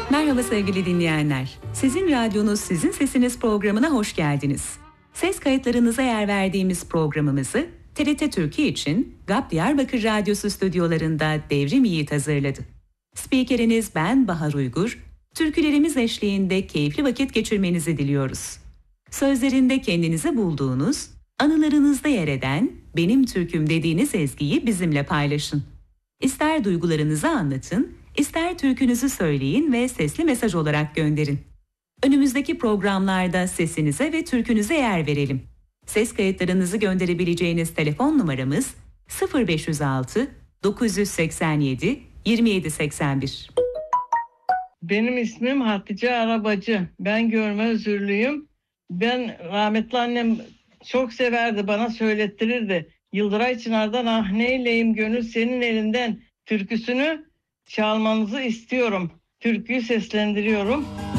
Merhaba sevgili dinleyenler. Sizin radyonuz, sizin sesiniz programına hoş geldiniz. Ses kayıtlarınıza yer verdiğimiz programımızı TRT Türkiye için GAP Diyarbakır Radyosu stüdyolarında Devrim Yiğit hazırladı. Spikeriniz ben Bahar Uygur, türkülerimiz eşliğinde keyifli vakit geçirmenizi diliyoruz. Sözlerinde kendinizi bulduğunuz, anılarınızda yer eden benim türküm dediğiniz ezgiyi bizimle paylaşın. İster duygularınızı anlatın, İster türkünüzü söyleyin ve sesli mesaj olarak gönderin. Önümüzdeki programlarda sesinize ve türkünüze yer verelim. Ses kayıtlarınızı gönderebileceğiniz telefon numaramız 0506 987 2781. Benim ismim Hatice Arabacı. Ben görme özürlüyüm. Ben rahmetli annem çok severdi, bana söylettirirdi. Yıldıray Çınar'dan "Ah neyleyim gönül senin elinden" türküsünü çalmanızı istiyorum. Türküyü seslendiriyorum.